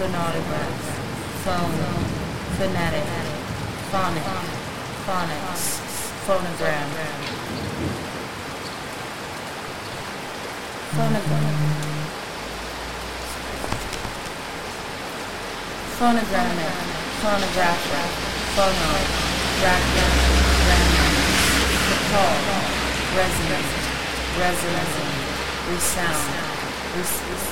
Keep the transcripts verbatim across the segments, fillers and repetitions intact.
phonograph, phone, phonetic, phonic, phonics, phonogram, phonogram, phonogrammic, phonographic, phono, bracket, random, recall, resonant, resonant, resound, res-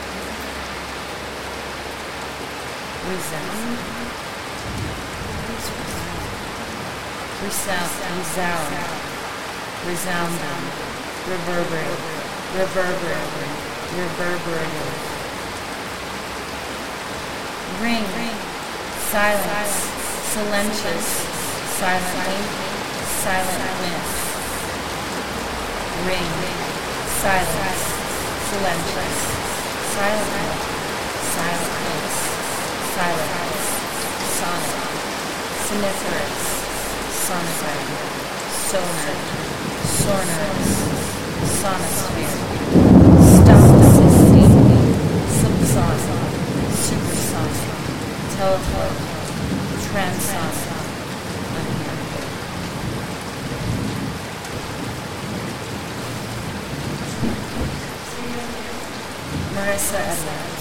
resound, resound, resound, resounding, reverberate, reverberate, reverberative, ring, silence, silentious, silently, silentness, ring, silence, silentious, silently, silentness, silence, sonic, soniferous, sonogram, sonar, sonars, sonosphere, stochastic, subsonic, supersonic, telephone, transonic, unheard. Marissa Edler.